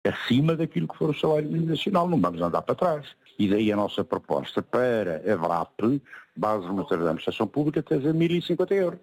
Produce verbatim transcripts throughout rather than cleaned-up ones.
acima daquilo que for o salário mínimo nacional, não vamos andar para trás. E daí a nossa proposta para a V R A P, Base Regulamentar da Administração Pública, tem a mil e cinquenta euros.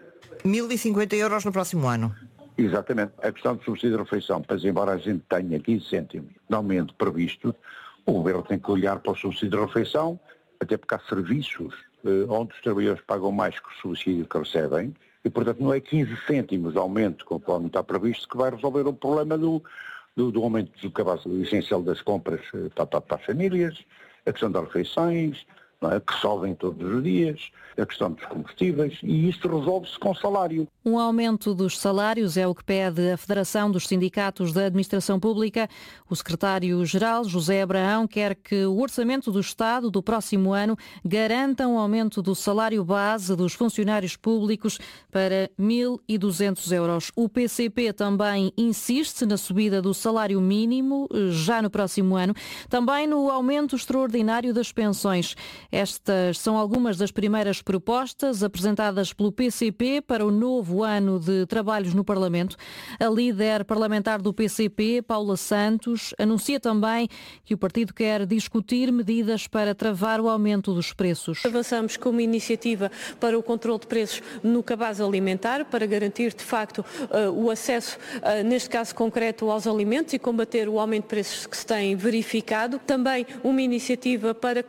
mil e cinquenta euros no próximo ano. Exatamente. A questão do subsídio de refeição, pois embora a gente tenha quinze cêntimos de aumento previsto, o governo tem que olhar para o subsídio de refeição, até porque há serviços eh, onde os trabalhadores pagam mais que o subsídio que recebem, e portanto não é quinze cêntimos de aumento, conforme está previsto, que vai resolver o problema do, do, do aumento do cabaz essencial das compras eh, para, para as famílias, a questão das refeições, não é, que sobem todos os dias, a questão dos combustíveis, e isto resolve-se com salário. Um aumento dos salários é o que pede a Federação dos Sindicatos da Administração Pública. O secretário-geral, José Abraão, quer que o orçamento do Estado do próximo ano garanta um aumento do salário base dos funcionários públicos para mil e duzentos euros. O P C P também insiste na subida do salário mínimo já no próximo ano, também no aumento extraordinário das pensões. Estas são algumas das primeiras propostas apresentadas pelo P C P para o novo ano de trabalhos no Parlamento. A líder parlamentar do P C P, Paula Santos, anuncia também que o partido quer discutir medidas para travar o aumento dos preços. Avançamos com uma iniciativa para o controle de preços no cabaz alimentar, para garantir de facto o acesso, neste caso concreto, aos alimentos e combater o aumento de preços que se tem verificado. Também uma iniciativa para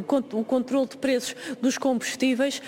o controle de preços dos combustíveis.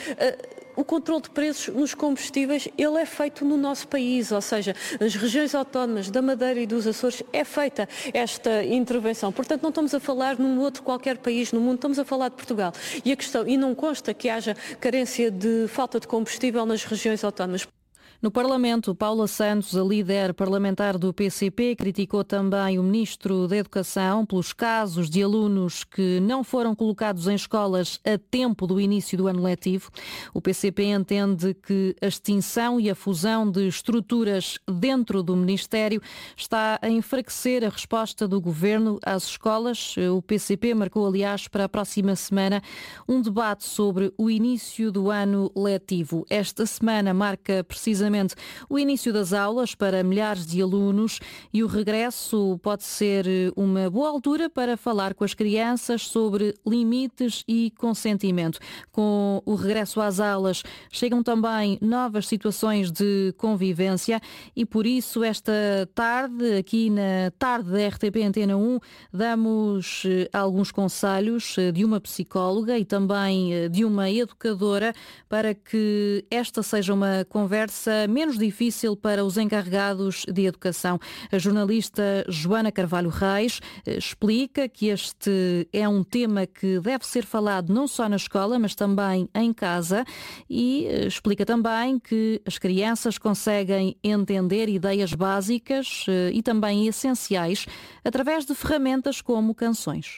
O controle de preços nos combustíveis, ele é feito no nosso país, ou seja, nas regiões autónomas da Madeira e dos Açores é feita esta intervenção. Portanto, não estamos a falar num outro qualquer país no mundo, estamos a falar de Portugal. E a questão, e não consta que haja carência de falta de combustível nas regiões autónomas. No Parlamento, Paula Santos, a líder parlamentar do P C P, criticou também o Ministro da Educação pelos casos de alunos que não foram colocados em escolas a tempo do início do ano letivo. O P C P entende que a extinção e a fusão de estruturas dentro do Ministério está a enfraquecer a resposta do Governo às escolas. O P C P marcou, aliás, para a próxima semana um debate sobre o início do ano letivo. Esta semana marca precisamente o início das aulas para milhares de alunos e o regresso pode ser uma boa altura para falar com as crianças sobre limites e consentimento. Com o regresso às aulas chegam também novas situações de convivência e por isso esta tarde, aqui na tarde da R T P Antena um, damos alguns conselhos de uma psicóloga e também de uma educadora para que esta seja uma conversa menos difícil para os encarregados de educação. A jornalista Joana Carvalho Reis explica que este é um tema que deve ser falado não só na escola, mas também em casa e explica também que as crianças conseguem entender ideias básicas e também essenciais através de ferramentas como canções.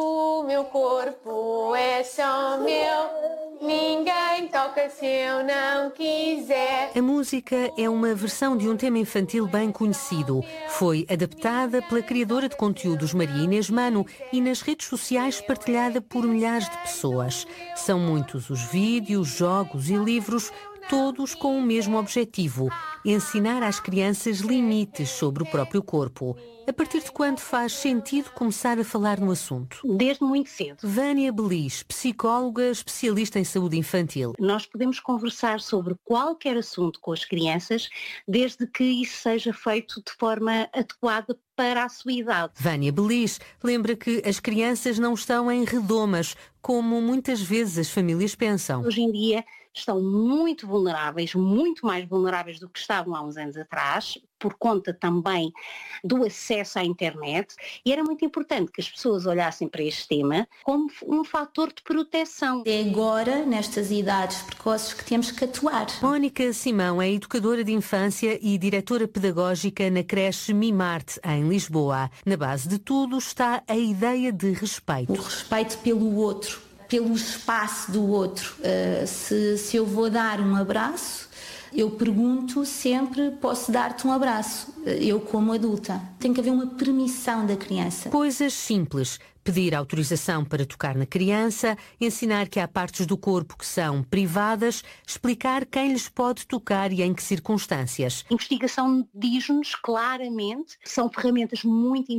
O meu corpo é só meu, ninguém toca se eu não quiser. A música é uma versão de um tema infantil bem conhecido. Foi adaptada pela criadora de conteúdos Maria Inês Mano e nas redes sociais partilhada por milhares de pessoas. São muitos os vídeos, jogos e livros, todos com o mesmo objetivo: ensinar às crianças limites sobre o próprio corpo. A partir de quando faz sentido começar a falar no assunto? Desde muito cedo. Vânia Belis, psicóloga especialista em saúde infantil. Nós podemos conversar sobre qualquer assunto com as crianças, desde que isso seja feito de forma adequada para a sua idade. Vânia Belis lembra que as crianças não estão em redomas, como muitas vezes as famílias pensam. Hoje em dia estão muito vulneráveis, muito mais vulneráveis do que estavam há uns anos atrás, por conta também do acesso à internet, e era muito importante que as pessoas olhassem para este tema como um fator de proteção. É agora, nestas idades precoces, que temos que atuar. Mónica Simão é educadora de infância e diretora pedagógica na creche Mimarte, em Lisboa. Na base de tudo está a ideia de respeito. O respeito pelo outro, pelo espaço do outro. Uh, se, se eu vou dar um abraço, eu pergunto sempre, posso dar-te um abraço? Eu como adulta. Tem que haver uma permissão da criança. Coisas simples. Pedir autorização para tocar na criança, ensinar que há partes do corpo que são privadas, explicar quem lhes pode tocar e em que circunstâncias. A investigação diz-nos claramente que são ferramentas muito